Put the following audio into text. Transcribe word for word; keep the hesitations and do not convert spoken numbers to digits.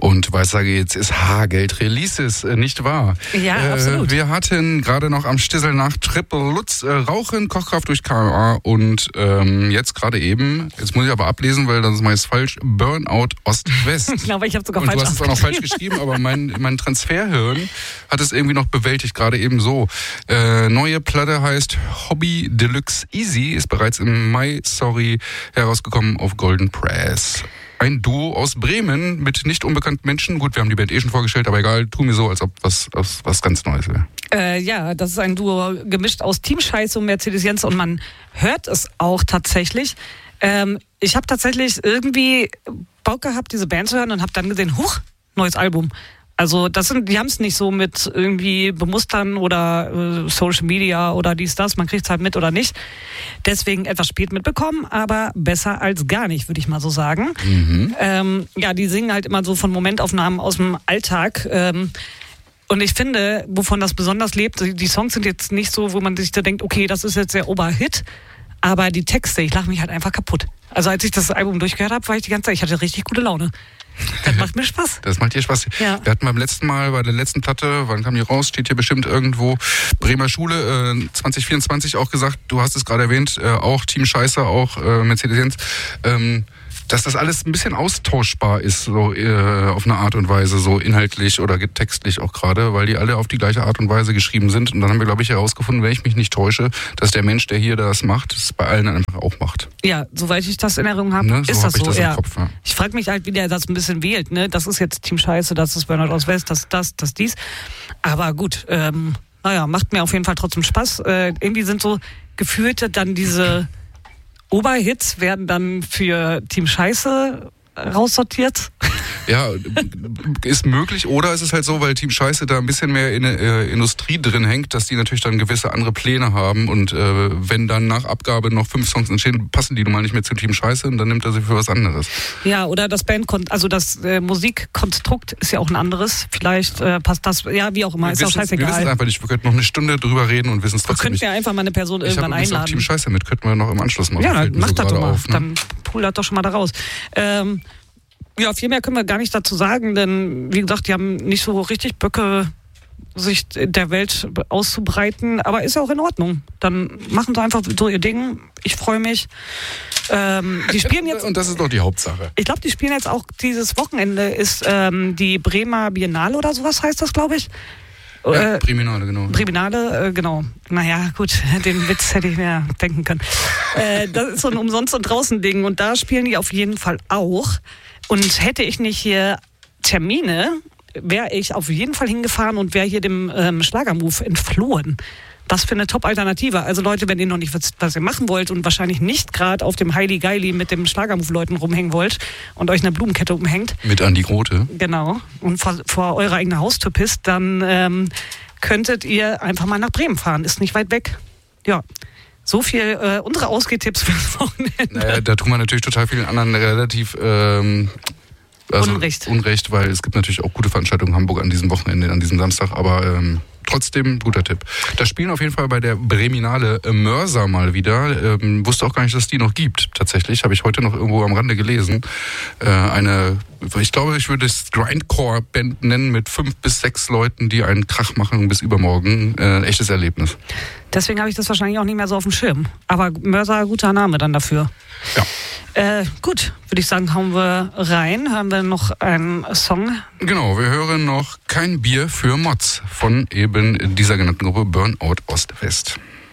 Und Weissage jetzt ist Haargeld Releases, nicht wahr? Ja, äh, absolut. Wir hatten gerade noch am Stissel nach Triple Lutz äh, Rauchen, Kochkraft durch K M A und ähm, jetzt gerade eben, jetzt muss ich aber ablesen, weil das ist meist falsch, Burnout Ost-West. Ich glaube, ich habe sogar und falsch du hast es auch noch falsch geschrieben, aber mein, mein Transferhirn hat es irgendwie noch bewältigt, gerade eben so. Äh, neue Platte heißt Hobby Deluxe Easy, ist bereits im Mai, sorry, herausgekommen auf Golden Press. Ein Duo aus Bremen mit nicht unbekannten Menschen. Gut, wir haben die Band eh schon vorgestellt, aber egal, tu mir so, als ob was, was, was ganz Neues wäre. Äh, ja, das ist ein Duo gemischt aus Team Scheiße und Mercedes-Benz und man hört es auch tatsächlich. Ähm, ich habe tatsächlich irgendwie Bock gehabt, diese Band zu hören und habe dann gesehen, huch, neues Album. Also das sind, die haben es nicht so mit irgendwie Bemustern oder äh, Social Media oder dies, das, man kriegt es halt mit oder nicht. Deswegen etwas spät mitbekommen, aber besser als gar nicht, würde ich mal so sagen. Mhm. Ähm, ja, die singen halt immer so von Momentaufnahmen aus dem Alltag. Ähm, und ich finde, wovon das besonders lebt, die Songs sind jetzt nicht so, wo man sich da denkt, okay, das ist jetzt der Oberhit. Aber die Texte, ich lache mich halt einfach kaputt. Also als ich das Album durchgehört habe, war ich die ganze Zeit, ich hatte richtig gute Laune. Das macht mir Spaß. Das macht dir Spaß. Ja. Wir hatten beim letzten Mal, bei der letzten Platte, wann kam die raus, steht hier bestimmt irgendwo, Bremer Schule, äh, zwanzig vierundzwanzig auch gesagt, du hast es gerade erwähnt, äh, auch Team Scheiße, auch äh, Mercedes-Benz, ähm, dass das alles ein bisschen austauschbar ist, so äh, auf eine Art und Weise, so inhaltlich oder textlich auch gerade, weil die alle auf die gleiche Art und Weise geschrieben sind. Und dann haben wir, glaube ich, herausgefunden, wenn ich mich nicht täusche, dass der Mensch, der hier das macht, es bei allen einfach auch macht. Ja, soweit ich das in Erinnerung habe, ne? ist so das hab so. Ich, das ja. im Kopf, ja. Ich frage mich halt, wie der das ein bisschen wählt. Ne? Das ist jetzt Team Scheiße, das ist Burnout Ost-West, das, das, das, dies. Aber gut, ähm, naja, macht mir auf jeden Fall trotzdem Spaß. Äh, irgendwie sind so gefühlte dann diese Oberhits werden dann für Team Scheiße raussortiert. Ja, ist möglich. Oder ist es halt so, weil Team Scheiße da ein bisschen mehr in äh, Industrie drin hängt, dass die natürlich dann gewisse andere Pläne haben und äh, wenn dann nach Abgabe noch fünf Songs entstehen, passen die nun mal nicht mehr zu Team Scheiße und dann nimmt er sie für was anderes. Ja, oder das Band, also das äh, Musikkonstrukt ist ja auch ein anderes. Vielleicht äh, passt das, ja, wie auch immer, wir ist auch scheißegal. Wir wissen es einfach nicht. Wir könnten noch eine Stunde drüber reden und wissen es trotzdem nicht. Wir könnten ja einfach mal eine Person ich irgendwann einladen. Auch Team Scheiße mit, könnten wir noch im Anschluss machen. Ja, dann mach so das doch mal. Auf, ne? Dann pool das doch schon mal da raus. Ähm, Ja, viel mehr können wir gar nicht dazu sagen, denn wie gesagt, die haben nicht so richtig Böcke, sich der Welt auszubreiten, aber ist ja auch in Ordnung. Dann machen sie einfach so ihr Ding. Ich freue mich. Ähm, die spielen jetzt. Und das ist doch die Hauptsache. Ich glaube, die spielen jetzt auch dieses Wochenende ist ähm, die Bremer Biennale oder sowas heißt das, glaube ich. Ja, äh, Breminale, genau. Breminale, äh, genau. Naja, gut, den Witz hätte ich mir denken können. Äh, das ist so ein Umsonst- und Draußen-Ding und da spielen die auf jeden Fall auch. Und hätte ich nicht hier Termine, wäre ich auf jeden Fall hingefahren und wäre hier dem ähm, Schlagermove entflohen. Das für eine Top-Alternative. Also Leute, wenn ihr noch nicht wisst, was ihr machen wollt und wahrscheinlich nicht gerade auf dem Heili Geili mit dem Schlagermove-Leuten rumhängen wollt und euch eine Blumenkette umhängt. Mit Andi Grote. Genau. Und vor, vor eurer eigenen Haustür pisst, dann ähm, könntet ihr einfach mal nach Bremen fahren. Ist nicht weit weg. Ja. So viel äh, unsere Ausgehtipps für das Wochenende. Naja, da tun wir natürlich total vielen anderen relativ ähm, also Unrecht. Unrecht, weil es gibt natürlich auch gute Veranstaltungen in Hamburg an diesem Wochenende, an diesem Samstag, aber ähm, trotzdem guter Tipp. Da spielen auf jeden Fall bei der Breminale äh, Mörser mal wieder. Ähm, wusste auch gar nicht, dass die noch gibt. Tatsächlich habe ich heute noch irgendwo am Rande gelesen. Äh, eine, ich glaube, ich würde es Grindcore-Band nennen mit fünf bis sechs Leuten, die einen Krach machen bis übermorgen. Äh, ein echtes Erlebnis. Deswegen habe ich das wahrscheinlich auch nicht mehr so auf dem Schirm. Aber Mörser, guter Name dann dafür. Ja. Äh, gut, würde ich sagen, hauen wir rein. Hören wir noch einen Song. Genau, wir hören noch Kein Bier für Mods von eben dieser genannten Gruppe Burnout Ost-West.